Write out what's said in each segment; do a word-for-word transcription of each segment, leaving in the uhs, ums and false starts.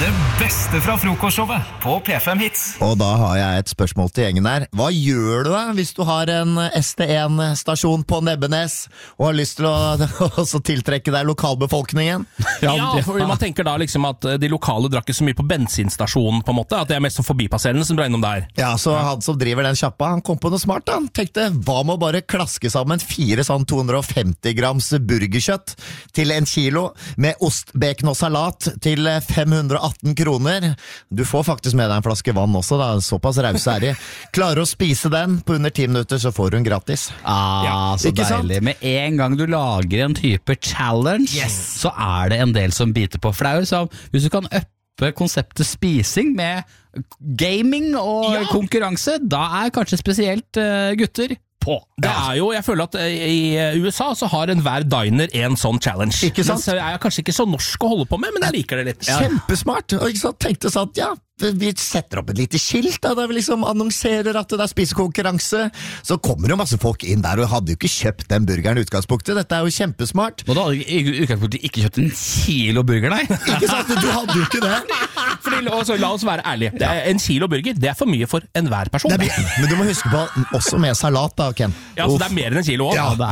Det beste fra frokostshowet på P fem Hits. Og da har jeg et spørsmål til gjengen her. Hva gjør du da hvis du har en S T en-stasjon på Nebbenes og har lyst til å også tiltrekke deg lokalbefolkningen? Ja, for man tenker da liksom at de lokale drar ikke så mye på bensinstasjonen på en måte, at det er mest som forbipasserende som drar innom der. Ja, så han som driver den kjappa, han kom på noe smart da. Han tenkte, hva må bare klaske sammen fire sånn to hundre og femti grams burgerkjøtt til en kilo med ost, bacon og salat til fem hundre og atten kroner. Du får faktisk med deg en flaske vann også da, såpass raus er de. Klarer å spise den på under ti minutter, så får du en gratis. Ah, ja, så deilig. Med en gang du lager en type challenge, yes. så er det en del som biter på. For det er jo sånn, hvis du kan uppe konseptet spising med gaming og ja. konkurranse, da er kanskje spesielt uh, gutter på. Det er jo, jeg føler at i U S A så har enhver diner en sånn challenge. Ikke sant? Men jeg er kanskje ikke så norsk å holde på med, men jeg liker det litt. Kjempesmart, og ikke sant? Tenkte sånn, ja, vi setter opp et lite skilt da, der vi liksom annonserer at det er spisekonkurranse, så kommer jo masse folk inn der og hadde jo ikke kjøpt den burgeren i utgangspunktet. Dette er jo kjempesmart. Og da hadde du i utgangspunktet ikke kjøpt en kilo burger, nei? Ikke sant, du hadde jo ikke det. Fordi, også, la oss være ærlige, det er en kilo burger, det er for mye for enhver person. Det er, men du må huske på, også med salat da, Ken. Ja, så det er mer enn en kilo også. Ja, det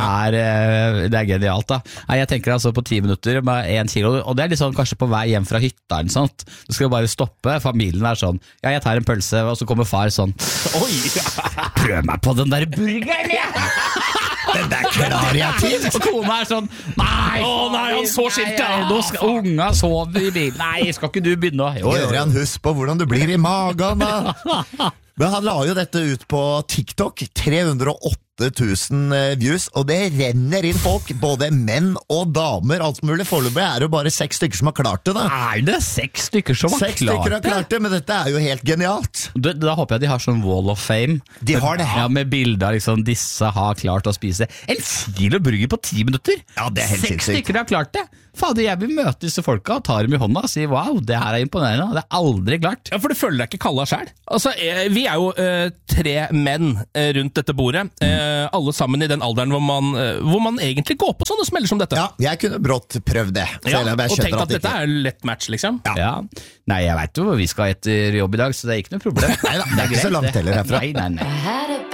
er, det er genialt da. Nei, jeg tenker altså på ti minutter med en kilo, og det er litt sånn kanskje på vei hjem fra hytta eller sånt. Du skal bare stoppe, familien er sånn, ja, jeg tar en pølse, og så kommer far sånn, oi, prøv meg på den der burgeren, ja! Den der klarer jeg til. Og kona er sånn, nei, å nei, han så skilt da. Nå skal unga sove i bilen. Nei, skal ikke du begynne å? Gjør han husk på hvordan du blir i magen da. Men han la jo dette ut på TikTok, tre hundre og åtte tusen views, og det renner inn folk, både menn og damer, alt mulig. Foreløpig er det bare seks stykker som har klart det da. Er det seks stykker som har klart det? Seks stykker har klart det, men dette er jo helt genialt. Da, da håper jeg de har sånn Wall of Fame. De har det. Ja, med bilder liksom, disse har klart å spise en kilo burger på ti minutter. Ja, det er helt Seks sinnssykt. stykker har klart det. Fader, jeg vil møte disse folka, tar dem i hånda og sier, wow, det her er imponerende, det er aldri klart. Ja, for du føler deg ikke kalla selv. Altså, eh, vi er jo eh, tre menn eh, rundt dette bordet, eh, alle sammen i den alderen hvor man, eh, hvor man egentlig går på sånne smeller som dette. Ja, jeg kunne brått prøvd det. Ja, jeg og tenk at, at dette er lett match, liksom. Ja. Ja. Nei, jeg vet jo, vi skal etter jobb i dag, så det er ikke noe problem. Neida, det er ikke så langt heller herfra. Nei, nei, nei.